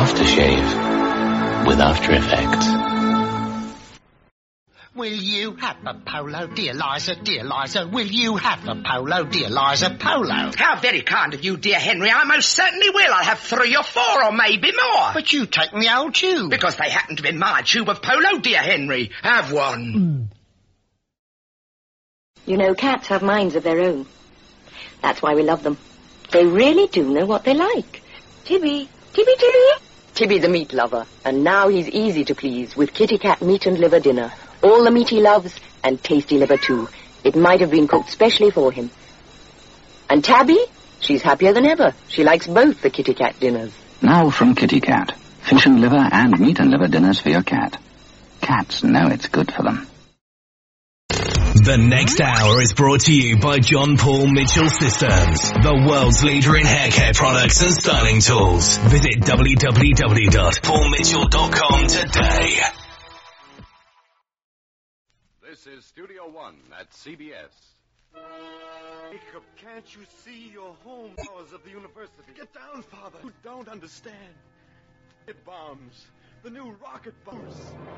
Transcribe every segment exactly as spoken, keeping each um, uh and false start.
aftershave with After Effects. Will you have a polo, dear Liza, dear Liza? Will you have a polo, dear Liza, polo? How very kind of you, dear Henry. I most certainly will. I'll have three or four or maybe more. But you take the old tube. Because they happen to be my tube of polo, dear Henry. Have one. You know, cats have minds of their own. That's why we love them. They really do know what they like. Tibby, Tibby, Tibby. Tibby the meat lover. And now he's easy to please with Kitty Cat meat and liver dinner. All the meat he loves, and tasty liver too. It might have been cooked specially for him. And Tabby? She's happier than ever. She likes both the Kitty Cat dinners. Now from Kitty Cat. Fish and liver and meat and liver dinners for your cat. Cats know it's good for them. The next hour is brought to you by John Paul Mitchell Systems, the world's leader in hair care products and styling tools. Visit w w w dot paul mitchell dot com today. This is Studio One at C B S. Jacob, can't you see your home powers of the university? Get down, Father. You don't understand. It bombs. The new rocket bombs.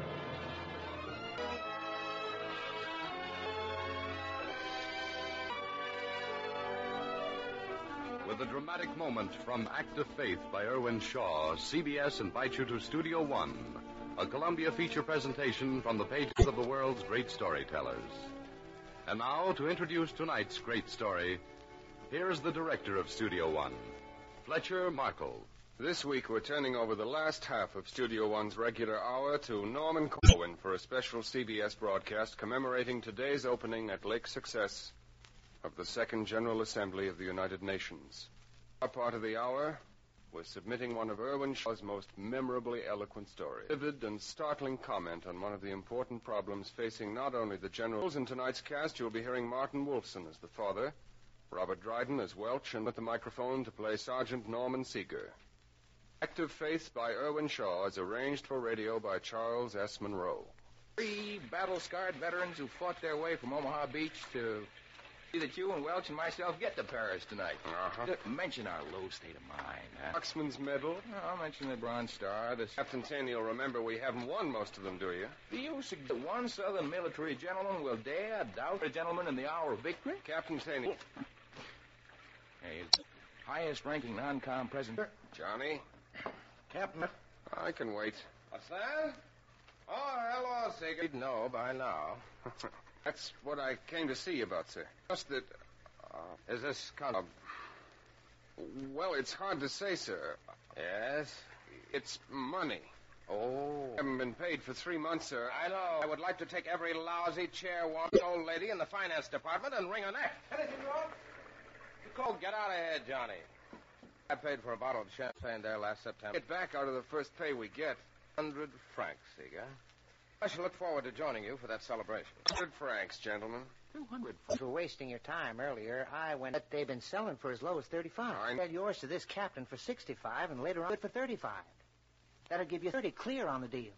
With a dramatic moment from Act of Faith by Irwin Shaw, C B S invites you to Studio One, a Columbia feature presentation from the pages of the world's great storytellers. And now, to introduce tonight's great story, here's the director of Studio One, Fletcher Markle. This week we're turning over the last half of Studio One's regular hour to Norman Corwin for a special C B S broadcast commemorating today's opening at Lake Success of the Second General Assembly of the United Nations. Our part of the hour was submitting one of Irwin Shaw's most memorably eloquent stories. Vivid and startling comment on one of the important problems facing not only the generals. In tonight's cast, you'll be hearing Martin Wolfson as the father, Robert Dryden as Welch, and with the microphone to play Sergeant Norman Seeger. Act of Faith by Irwin Shaw is arranged for radio by Charles S. Monroe. Three battle-scarred veterans who fought their way from Omaha Beach to see that you and Welch and myself get to Paris tonight. Uh-huh. Just mention our low state of mind, huh? Marksman's Medal. No, I'll mention the Bronze Star. The... Captain Taney, you'll remember we haven't won most of them, do you? Do you suggest that one Southern military gentleman will dare doubt a gentleman in the hour of victory? Captain Taney. Hey, is the highest-ranking non-com president. Johnny? Captain. I can wait. What's that? Oh, hello, Seeger. You'd know by now. That's what I came to see you about, sir. Just that... Uh, Is this... Con- uh, well, it's hard to say, sir. Yes? It's money. Oh. I haven't been paid for three months, sir. I know. I would like to take every lousy chair-woman old lady in the finance department and wring her neck. Anything wrong? Go get out of here, Johnny. I paid for a bottle of champagne there last September. Get back out of the first pay we get. Hundred francs, Seeger. I shall look forward to joining you for that celebration. Hundred francs, gentlemen. Two hundred. For wasting your time earlier, I went. But they've been selling for as low as thirty-five. I had yours to this captain for sixty-five, and later on it for thirty-five. That'll give you thirty clear on the deal.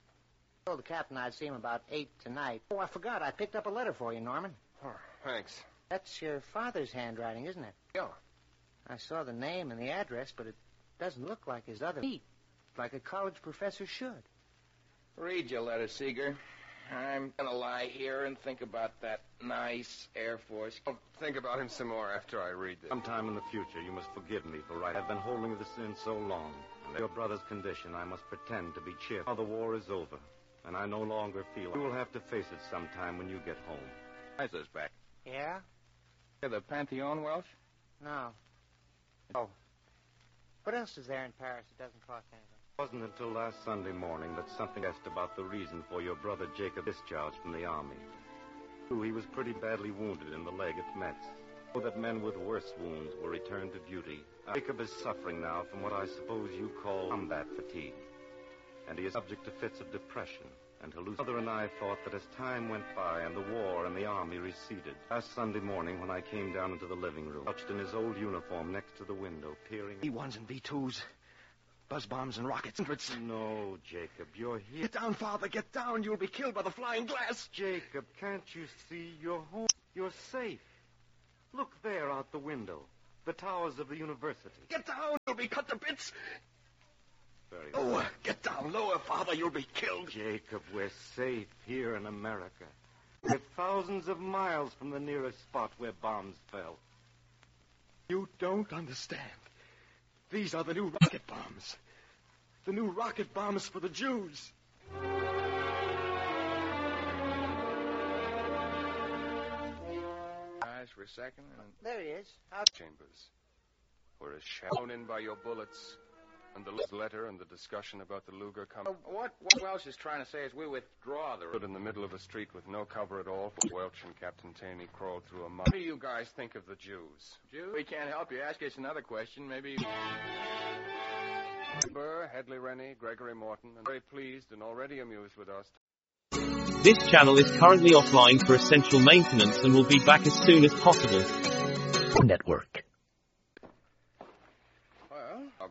I told the captain I'd see him about eight tonight. Oh, I forgot. I picked up a letter for you, Norman. Oh, thanks. That's your father's handwriting, isn't it? Yeah. I saw the name and the address, but it doesn't look like his other feet, like a college professor should. Read your letter, Seeger. I'm going to lie here and think about that nice Air Force. I'll think about him some more after I read this. Sometime in the future, you must forgive me for writing. I've been holding this in so long. And your brother's condition, I must pretend to be cheerful. Now the war is over, and I no longer feel... You will have to face it sometime when you get home. Liza's back. Yeah? The Pantheon, Welch? No. Oh. What else is there in Paris that doesn't cost anything? It wasn't until last Sunday morning that something asked about the reason for your brother Jacob discharged from the army. He was pretty badly wounded in the leg at Metz. So that men with worse wounds were returned to duty. Jacob is suffering now from what I suppose you call combat fatigue. And he is subject to fits of depression and hallucinations. Mother and I thought that as time went by and the war and the army receded, last Sunday morning when I came down into the living room, crouched in his old uniform next to the window, peering... B ones and B twos. Buzz bombs and rockets. No, Jacob, you're here. Get down, Father, get down. You'll be killed by the flying glass. Jacob, can't you see? You're home. You're safe. Look there out the window. The towers of the university. Get down. You'll be cut to bits. Very down lower, Father. You'll be killed. Jacob, we're safe here in America. We're thousands of miles from the nearest spot where bombs fell. You don't understand. These are the new rocket bombs. The new rocket bombs for the Jews. Eyes for a second, and There he is. Out. Chambers. We're as shown in by your bullets, and the letter and the discussion about the Luger company. Uh, what, what Welch is trying to say is we withdraw the... Stood in the middle of a street with no cover at all. Welch and Captain Taney crawled through a mud. What do you guys think of the Jews? Jews? We can't help you. Ask us another question. Maybe... Burr, Hedley Rennie, Gregory Morton, and very pleased and already amused with us. This channel is currently offline for essential maintenance and will be back as soon as possible. Network. Well, Um,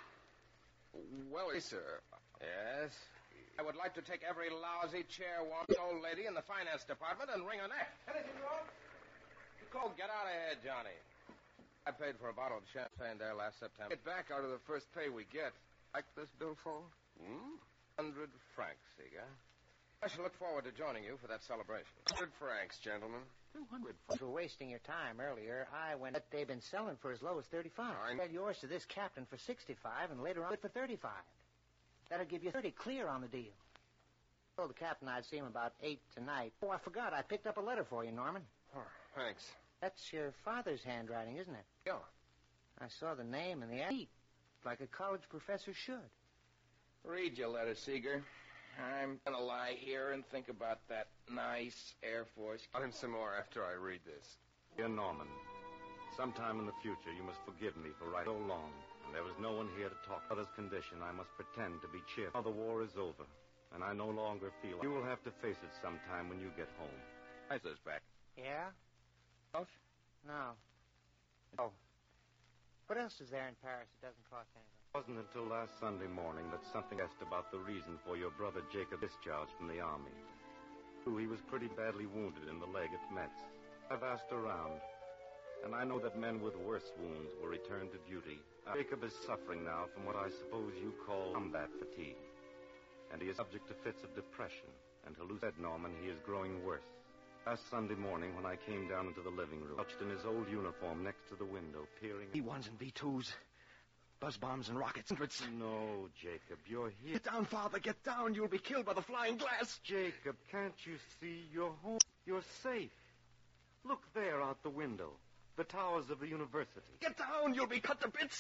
well, sir. yes. I would like to take every lousy chair one old lady in the finance department and wring her neck. Anything wrong? You call get out of here, Johnny. I paid for a bottle of champagne there last September. Get back out of the first pay we get. Like this bill for? Hmm? Hundred francs, Seeger. I shall look forward to joining you for that celebration. Hundred francs, gentlemen. Two hundred. You were wasting your time earlier. I went. They've been selling for as low as thirty-five. I had yours to this captain for sixty-five, and later on it for thirty-five. That'll give you thirty clear on the deal. I told the captain I'd see him about eight tonight. Oh, I forgot. I picked up a letter for you, Norman. Oh, thanks. That's your father's handwriting, isn't it? Yeah. I saw the name and the ad, like a college professor should. Read your letter, Seeger. I'm gonna lie here and think about that nice Air Force. Tell him some more after I read this. Dear Norman, sometime in the future you must forgive me for writing so long, and there is no one here to talk. Mother's condition, I must pretend to be cheerful. Now the war is over, and I no longer feel... You will have to face it sometime when you get home. Liza's back. Yeah? Else? No. Oh. What else is there in Paris that doesn't cost anything? It wasn't until last Sunday morning that something asked about the reason for your brother Jacob discharged from the army. He was pretty badly wounded in the leg at Metz. I've asked around, and I know that men with worse wounds will return to duty. Uh, Jacob is suffering now from what I suppose you call combat fatigue, and he is subject to fits of depression, and to lose said Norman, he is growing worse. Last Sunday morning, when I came down into the living room, crouched in his old uniform next to the window, peering... B ones and B twos. Buzz bombs and rockets. No, Jacob, you're here. Get down, Father, get down. You'll be killed by the flying glass. Jacob, can't you see? You're home. You're safe. Look there out the window. The towers of the university. Get down. You'll be cut to bits.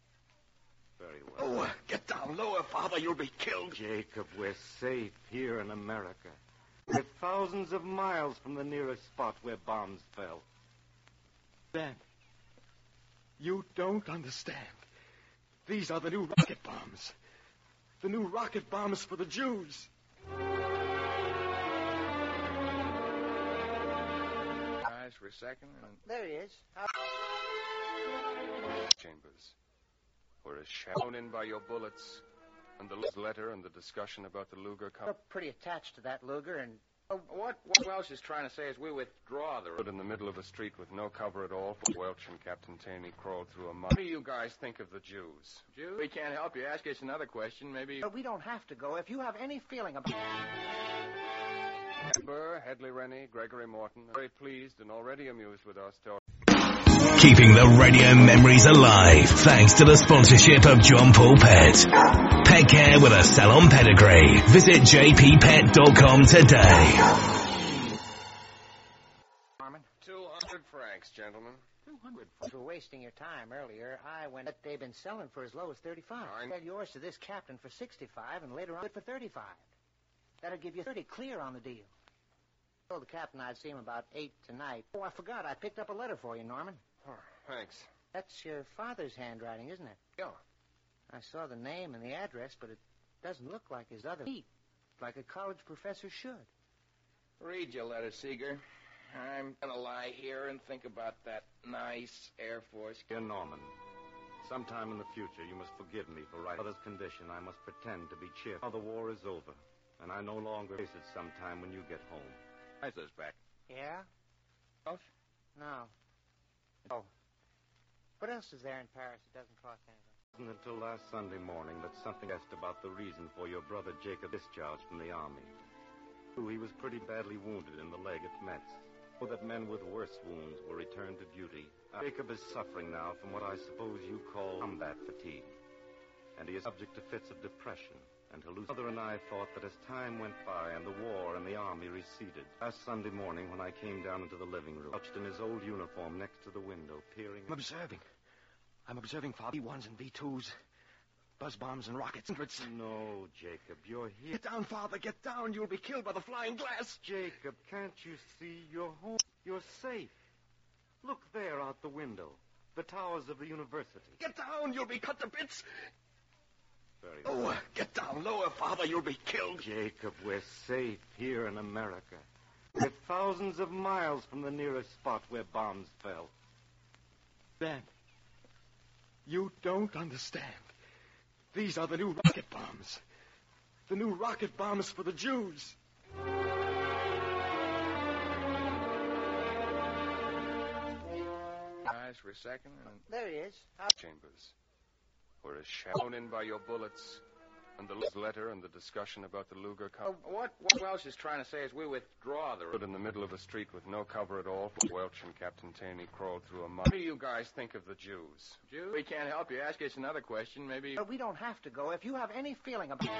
Very well. Oh, get down lower, Father. You'll be killed. Jacob, we're safe here in America. We're thousands of miles from the nearest spot where bombs fell. Dan, you don't understand. These are the new rocket bombs. The new rocket bombs for the Jews. Eyes for a second, and... There he is. Out. Chambers. We're as shown in by your bullets, and the letter and the discussion about the Luger company. We're pretty attached to that Luger, and... Uh, what, what Welch is trying to say is we withdraw the... Stood in the middle of a street with no cover at all. Welch and Captain Taney crawled through a mud. What do you guys think of the Jews? Jews? We can't help you. Ask us another question. Maybe... But we don't have to go. If you have any feeling about... Burr, Hedley Rennie, Gregory Morton, very pleased and already amused with us. To... Keeping the radio memories alive thanks to the sponsorship of John Paul Pet. Pet care with a salon pedigree. Visit j p pet dot com today. Norman? Two hundred francs, gentlemen. Two hundred francs. You were wasting your time earlier. I went... They've been selling for as low as thirty-five. I had yours to this captain for sixty-five, and later on it for thirty-five. That'll give you thirty clear on the deal. I told the captain I'd see him about eight tonight. Oh, I forgot. I picked up a letter for you, Norman. Oh, thanks. That's your father's handwriting, isn't it? Yeah. I saw the name and the address, but it doesn't look like his other feet, like a college professor should. Read your letter, Seeger. I'm gonna lie here and think about that nice Air Force... Dear Norman, sometime in the future you must forgive me for writing. Mother's condition, I must pretend to be cheerful. Now the war is over, and I no longer face it sometime when you get home. Liza's back. Yeah? Else? No. Oh. What else is there in Paris that doesn't cost anything? It wasn't until last Sunday morning that something asked about the reason for your brother Jacob discharged from the army. He was pretty badly wounded in the leg at Metz. So that men with worse wounds will return to duty. Uh, Jacob is suffering now from what I suppose you call combat fatigue. And he is subject to fits of depression and hallucinations. Mother and I thought that as time went by and the war and the army receded, last Sunday morning when I came down into the living room, crouched in his old uniform next to the window, peering... I'm observing. I'm observing V ones and V twos. Buzz bombs and rockets. No, Jacob, you're here. Get down, Father, get down. You'll be killed by the flying glass. Jacob, can't you see? You're home. You're safe. Look there out the window. The towers of the university. Get down. You'll be cut to bits. Very well. Oh, get down lower, Father. You'll be killed. Jacob, we're safe here in America. We're thousands of miles from the nearest spot where bombs fell. Ben, you don't understand. These are the new rocket bombs. The new rocket bombs for the Jews. Eyes for a second. And there he is. How- Chambers. Were as shown in by your bullets, and the letter and the discussion about the Luger Oh, company. what, what Welsh is trying to say is we withdraw the... Stood in the middle of a street with no cover at all. Welch and Captain Taney crawled through a mud. What do you guys think of the Jews? Jews? We can't help you. Ask us another question, maybe... But we don't have to go. If you have any feeling about...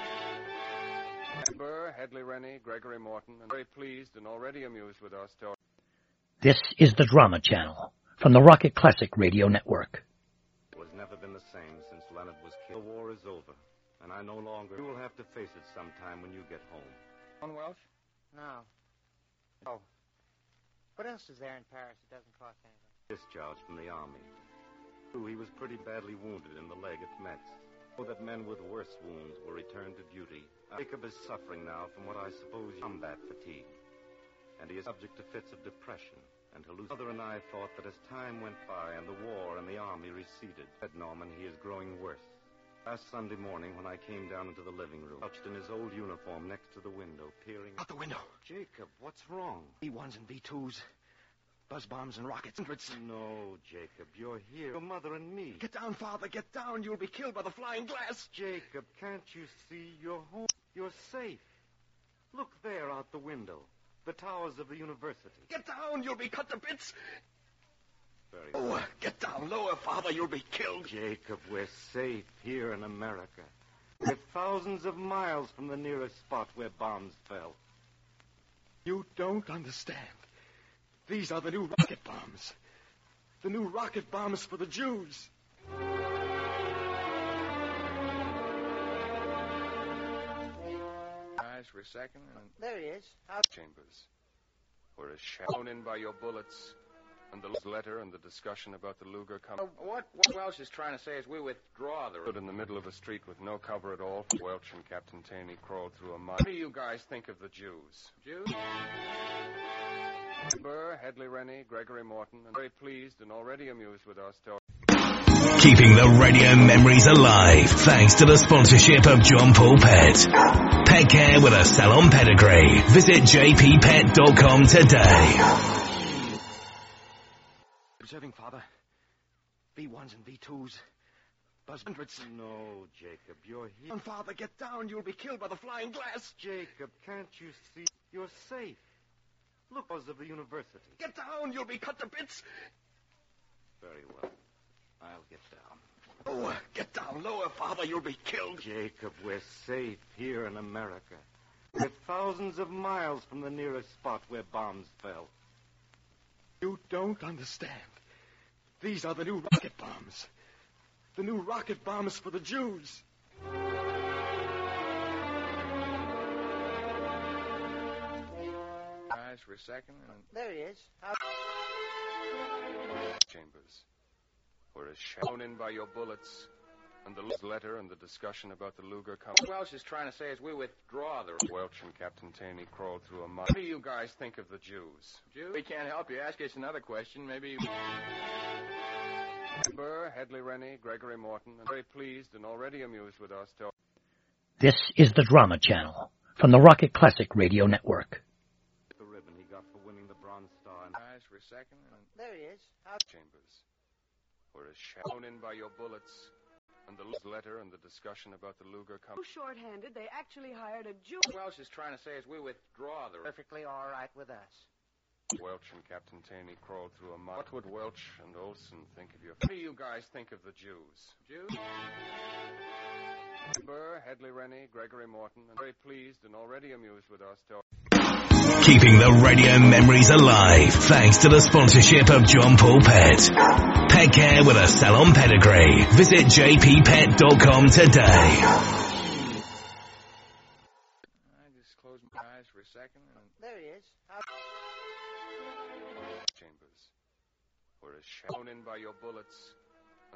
Burr, Hedley Rennie, Gregory Morton, and very pleased and already amused with our story. This is the Drama Channel from the Rocket Classic Radio Network. It has never been the same since Leonard was killed. The war is over, and I no longer... You will have to face it sometime when you get home. On Welsh? No. Oh. What else is there in Paris that doesn't cost anything? Discharged from the army. He was pretty badly wounded in the leg at Metz. So that men with worse wounds will return to duty. Jacob is suffering now from what I suppose is combat fatigue. And he is subject to fits of depression and hallucinations. Mother and I thought that as time went by and the war and the army receded, said Norman, he is growing worse. Last Sunday morning when I came down into the living room, crouched in his old uniform next to the window, peering... Out the window. Jacob, what's wrong? V ones and V twos. Buzz bombs and rockets. No, Jacob, you're here. Your mother and me. Get down, Father, get down. You'll be killed by the flying glass. Jacob, can't you see? You're home. You're safe. Look there out the window. The towers of the university. Get down. You'll be cut to bits. Very oh, well. Get down lower, Father. You'll be killed. Jacob, we're safe here in America. We're thousands of miles from the nearest spot where bombs fell. You don't understand. These are the new rocket bombs. The new rocket bombs for the Jews. Eyes for a second. And there he is. How... Chambers. Were as shown in by your bullets, and the letter and the discussion about the Luger company. Oh, what, what Welsh is trying to say is we withdraw the... Stood in the middle of a street with no cover at all. Welch and Captain Taney crawled through a mud. What do you guys think of the Jews? Jews? Burr, Hedley Rennie, Gregory Morton, and very pleased and already amused with our story. Keeping the radio memories alive thanks to the sponsorship of John Paul Pet. Pet care with a salon pedigree. Visit j p pet dot com today. Observing, Father. V ones and V twos. Buzz hundreds. No, Jacob, you're here. Down, Father, get down. You'll be killed by the flying glass. Jacob, can't you see? You're safe. Look, of the university. Get down. You'll be cut to bits. Very well. I'll get down. Oh, get down lower, Father. You'll be killed. Jacob, we're safe here in America. We're thousands of miles from the nearest spot where bombs fell. You don't understand. These are the new rocket bombs. The new rocket bombs for the Jews. Eyes for a second. And there he is. How... Chambers. Were as shown in by your bullets, and the letter and the discussion about the Luger company. What Welsh is trying to say is we withdraw the... Welch and Captain Taney crawled through a mud. What do you guys think of the Jews? Jews? We can't help you. Ask us another question, maybe... Burr, Hedley Rennie, Gregory Morton, and very pleased and already amused with our story. This is the Drama Channel from the Rocket Classic Radio Network. The ribbon he got for winning the Bronze Star. And... Eyes for a second. And there he is. How... Chambers. Were as shown in by your bullets, And the letter and the discussion about the Luger company. So short-handed, they actually hired a Jew. What Welch is trying to say is we withdraw the... Perfectly all right with us. Welch and Captain Taney crawled through a mud. What would Welch and Olson think of your... What do you guys think of the Jews? Jews? Burr, Hedley Rennie, Gregory Morton, and very pleased and already amused with us. Keeping the radio memories alive thanks to the sponsorship of John Paul Pet. Pet care with a salon pedigree. Visit j p pet dot com today. I just closed my eyes for a second. And... There he is. How... Chambers, where as shown in by your bullets,